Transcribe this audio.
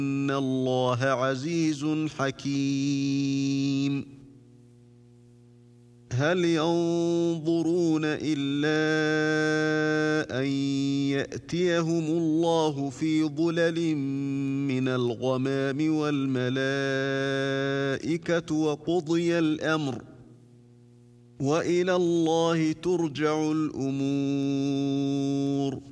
إن الله عزيز حكيم هل ينظرون إلا أن يأتيهم الله في ظلل من الغمام والملائكة وقضي الأمر وإلى الله ترجع الأمور